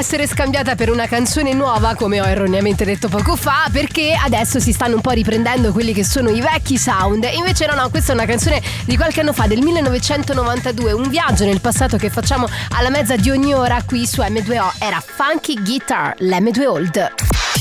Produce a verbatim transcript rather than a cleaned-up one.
essere scambiata per una canzone nuova, come ho erroneamente detto poco fa, perché adesso si stanno un po' riprendendo quelli che sono i vecchi sound. Invece no, no, questa è una canzone di qualche anno fa, del millenovecentonovantadue, un viaggio nel passato che facciamo alla mezza di ogni ora qui su emme due o. Era Funky Guitar, l'emme due Old.